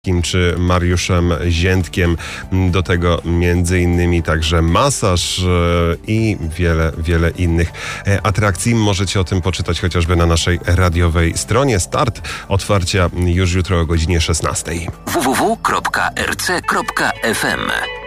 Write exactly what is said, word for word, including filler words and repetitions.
czy Mariuszem Ziętkiem. Do tego między innymi także masaż i wiele, wiele innych atrakcji. Możecie o tym poczytać chociażby na naszej radiowej stronie. Start otwarcia już jutro o godzinie szesnastej. w w w kropka r c kropka f m